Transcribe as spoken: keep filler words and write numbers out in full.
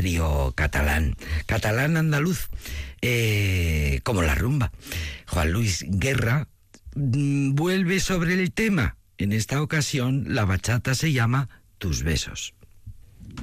trío catalán, catalán andaluz, eh, como la rumba. Juan Luis Guerra mm, vuelve sobre el tema. En esta ocasión la bachata se llama Tus besos.